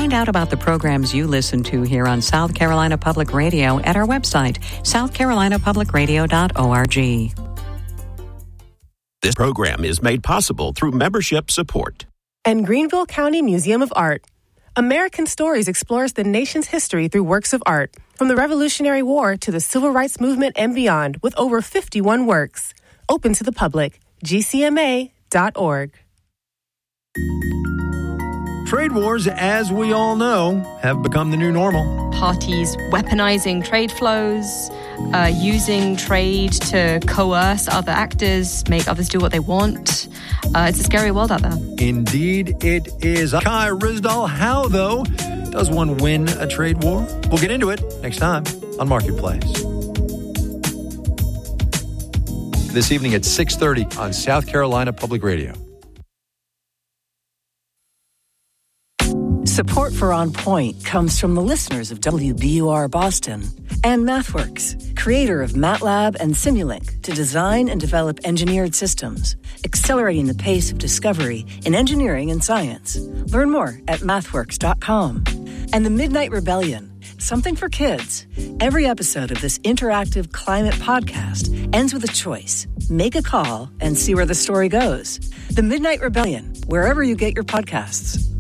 Find out about the programs you listen to here on South Carolina Public Radio at our website, southcarolinapublicradio.org. This program is made possible through membership support. And Greenville County Museum of Art. American Stories explores the nation's history through works of art, from the Revolutionary War to the Civil Rights Movement and beyond, with over 51 works. Open to the public. GCMA.org. Trade wars, as we all know, have become the new normal. Parties weaponizing trade flows, using trade to coerce other actors, make others do what they want. It's a scary world out there. Indeed, it is. Kai Ryssdal, how, though, does one win a trade war? We'll get into it next time on Marketplace. This evening at 6:30 on South Carolina Public Radio. Support for On Point comes from the listeners of WBUR Boston and MathWorks, creator of MATLAB and Simulink, to design and develop engineered systems, accelerating the pace of discovery in engineering and science. Learn more at mathworks.com. And the Midnight Rebellion, something for kids. Every episode of this interactive climate podcast ends with a choice. Make a call and see where the story goes. The Midnight Rebellion, wherever you get your podcasts.